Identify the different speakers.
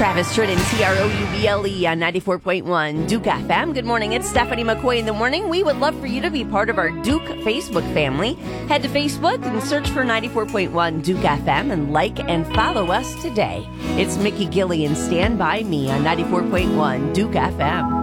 Speaker 1: Travis Tritt and Trouble on 94.1 Duke FM. Good morning. It's Stephanie McCoy in the morning. We would love for you to be part of our Duke Facebook family. Head to Facebook and search for 94.1 Duke FM and like and follow us today. It's Mickey Gilly and Stand By Me on 94.1 Duke FM.